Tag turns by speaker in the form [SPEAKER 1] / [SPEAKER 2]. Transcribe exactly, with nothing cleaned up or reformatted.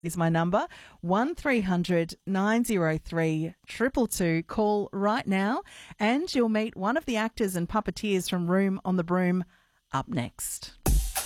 [SPEAKER 1] is my number, one three hundred nine oh three two two two. Call right now and you'll meet one of the actors and puppeteers from Room on the Broom up next.